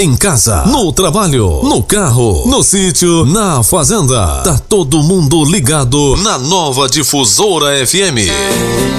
em casa, no trabalho, no carro, no sítio, na fazenda. Tá todo mundo ligado na Nova Difusora FM.